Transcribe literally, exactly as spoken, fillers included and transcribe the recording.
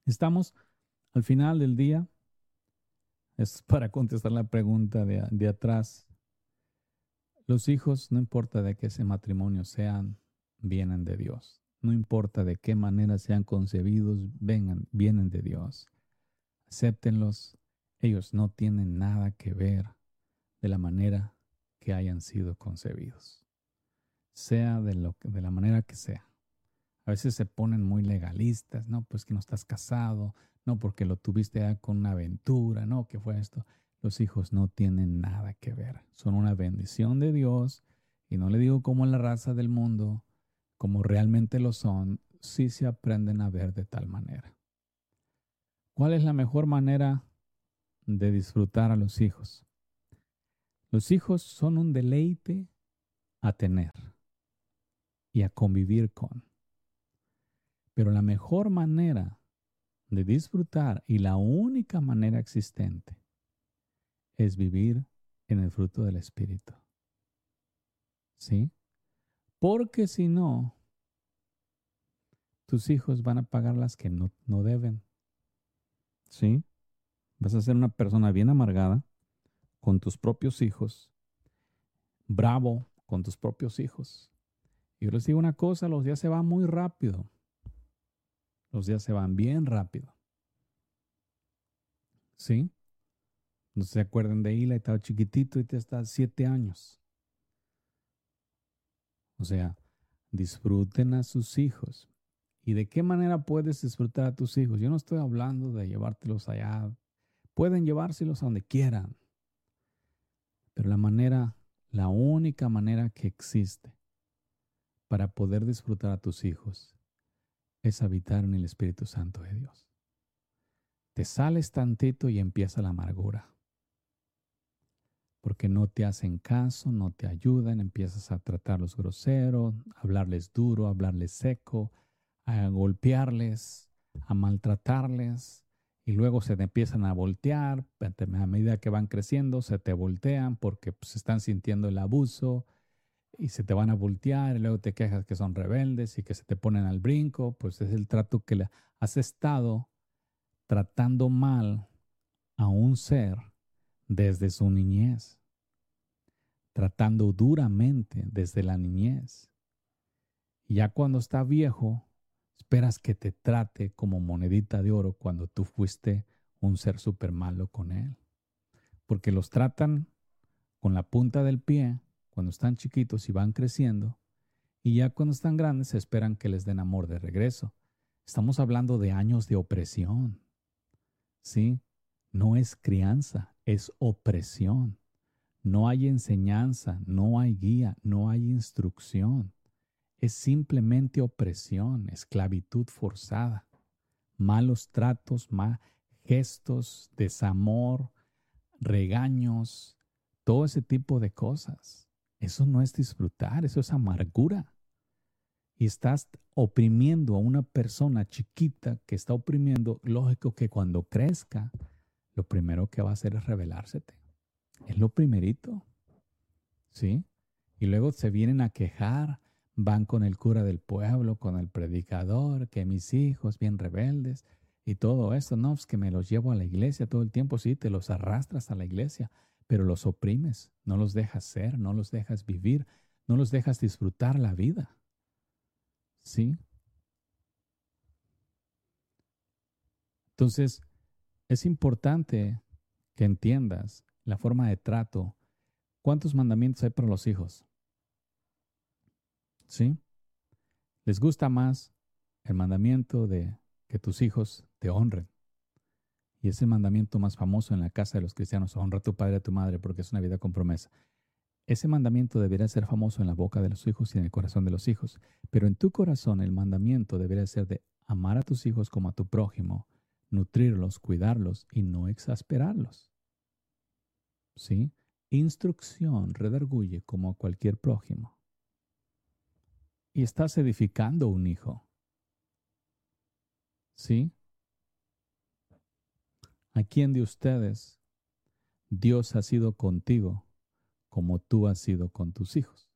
Estamos al final del día. Es para contestar la pregunta de, de atrás. Los hijos, no importa de qué ese matrimonio sean, vienen de Dios. No importa de qué manera sean concebidos, vengan, vienen de Dios. Acéptenlos. Ellos no tienen nada que ver de la manera que hayan sido concebidos, sea de, lo, de la manera que sea. A veces se ponen muy legalistas, no, pues que no estás casado, no, porque lo tuviste ya con una aventura, no, que fue esto. Los hijos no tienen nada que ver, son una bendición de Dios, y no le digo como la raza del mundo, como realmente lo son, si se aprenden a ver de tal manera. ¿Cuál es la mejor manera de disfrutar a los hijos? Los hijos son un deleite a tener y a convivir con. Pero la mejor manera de disfrutar y la única manera existente es vivir en el fruto del Espíritu. ¿Sí? Porque si no, tus hijos van a pagar las que no, no deben. ¿Sí? Vas a ser una persona bien amargada con tus propios hijos, bravo con tus propios hijos. Y yo les digo una cosa, los días se van muy rápido. Los días se van bien rápido. ¿Sí? No se acuerden de Eli, estaba chiquitito y te está siete años. O sea, disfruten a sus hijos. ¿Y de qué manera puedes disfrutar a tus hijos? Yo no estoy hablando de llevártelos allá. Pueden llevárselos a donde quieran. Pero la manera, la única manera que existe para poder disfrutar a tus hijos es habitar en el Espíritu Santo de Dios. Te sales tantito y empieza la amargura. Porque no te hacen caso, no te ayudan, empiezas a tratarlos groseros, a hablarles duro, a hablarles seco, a golpearles, a maltratarles, y luego se te empiezan a voltear. A medida que van creciendo se te voltean porque pues, están sintiendo el abuso y se te van a voltear, y luego te quejas que son rebeldes y que se te ponen al brinco. Pues es el trato que le has estado tratando mal a un ser desde su niñez, tratando duramente desde la niñez. Y ya cuando está viejo, esperas que te trate como monedita de oro cuando tú fuiste un ser súper malo con él. Porque los tratan con la punta del pie cuando están chiquitos y van creciendo, y ya cuando están grandes esperan que les den amor de regreso. Estamos hablando de años de opresión, ¿sí? No es crianza, es opresión. No hay enseñanza, no hay guía, no hay instrucción. Es simplemente opresión, esclavitud forzada, malos tratos, ma- gestos, desamor, regaños, todo ese tipo de cosas. Eso no es disfrutar, eso es amargura. Y estás oprimiendo a una persona chiquita que está oprimiendo. Lógico que cuando crezca, lo primero que va a hacer es rebelársete. Es lo primerito, ¿sí? Y luego se vienen a quejar, van con el cura del pueblo, con el predicador, que mis hijos bien rebeldes y todo eso. No, es que me los llevo a la iglesia todo el tiempo, sí, te los arrastras a la iglesia, pero los oprimes, no los dejas ser, no los dejas vivir, no los dejas disfrutar la vida, ¿sí? Entonces, es importante que entiendas la forma de trato. ¿Cuántos mandamientos hay para los hijos? ¿Sí? ¿Les gusta más el mandamiento de que tus hijos te honren? Y es el mandamiento más famoso en la casa de los cristianos: honra a tu padre y a tu madre, porque es una vida con promesa. Ese mandamiento debería ser famoso en la boca de los hijos y en el corazón de los hijos. Pero en tu corazón el mandamiento debería ser de amar a tus hijos como a tu prójimo, nutrirlos, cuidarlos y no exasperarlos. ¿Sí? Instrucción redarguye como a cualquier prójimo. Y estás edificando un hijo. ¿Sí? ¿A quién de ustedes Dios ha sido contigo como tú has sido con tus hijos?